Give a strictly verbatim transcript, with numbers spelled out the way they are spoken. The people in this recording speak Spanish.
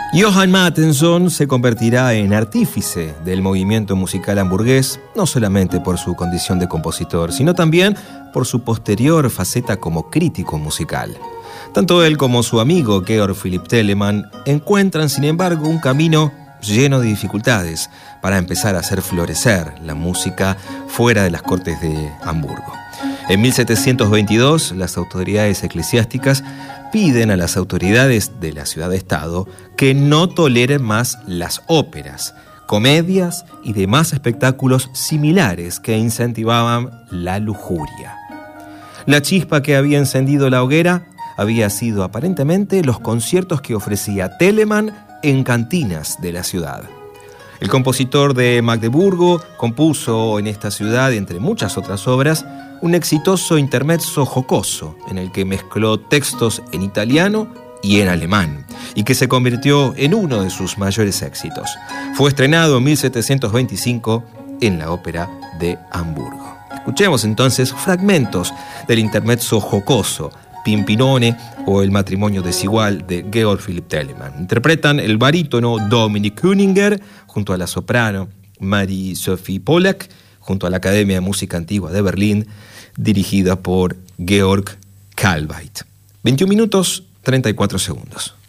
Johann Mattheson se convertirá en artífice del movimiento musical hamburgués, no solamente por su condición de compositor, sino también por su posterior faceta como crítico musical. Tanto él como su amigo Georg Philipp Telemann encuentran, sin embargo, un camino lleno de dificultades para empezar a hacer florecer la música fuera de las cortes de Hamburgo. En mil setecientos veintidós, las autoridades eclesiásticas piden a las autoridades de la ciudad-estado que no toleren más las óperas, comedias y demás espectáculos similares que incentivaban la lujuria. La chispa que había encendido la hoguera había sido aparentemente los conciertos que ofrecía Telemann en cantinas de la ciudad. El compositor de Magdeburgo compuso en esta ciudad, entre muchas otras obras, un exitoso intermezzo jocoso en el que mezcló textos en italiano y en alemán, y que se convirtió en uno de sus mayores éxitos. Fue estrenado en mil setecientos veinticinco en la Ópera de Hamburgo. Escuchemos entonces fragmentos del intermezzo jocoso Pimpinone o El matrimonio desigual de Georg Philipp Telemann. Interpretan el barítono Dominik Hüninger junto a la soprano Marie-Sophie Pollack, junto a la Academia de Música Antigua de Berlín, dirigida por Georg Kalbait. veintiún minutos, treinta y cuatro segundos.